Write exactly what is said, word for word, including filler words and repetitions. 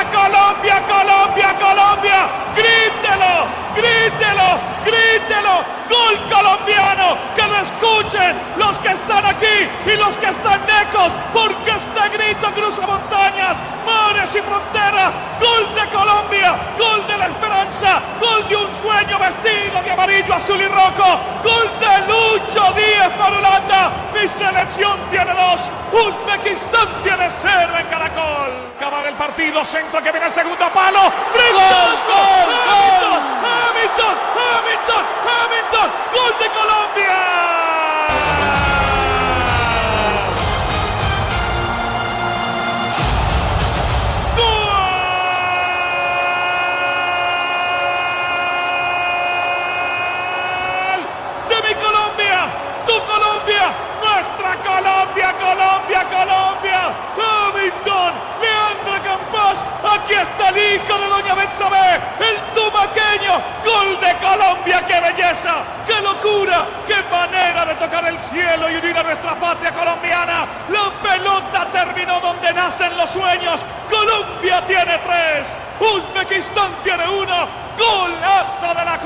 Colombia, Colombia, Colombia. Grítelo, grítelo, grítelo. Gol colombiano. Que lo escuchen los que están aquí y los que están lejos, porque este grito cruza montañas, mares y fronteras. Gol de Colombia, gol de la esperanza, gol de un sueño vestido de amarillo, azul y rojo. Gol de Lucho Díaz para Holanda. Mi selección tiene dos, Uzbekistán tiene cero en Caracol. Acabar el partido, centro que viene el segundo palo. ¡Frentazo! ¡Hamilton! ¡Hamilton! ¡Hamilton! ¡Hamilton! ¡Gol de Colombia! Nuestra Colombia, Colombia, Colombia. Hamilton, Leandro Campos, aquí está el hijo de Doña Betsabé, el tumaqueño. Gol de Colombia, qué belleza, qué locura, qué manera de tocar el cielo y unir a nuestra patria colombiana. La pelota terminó donde nacen los sueños. Colombia tiene tres, Uzbekistán tiene uno. Golazo de la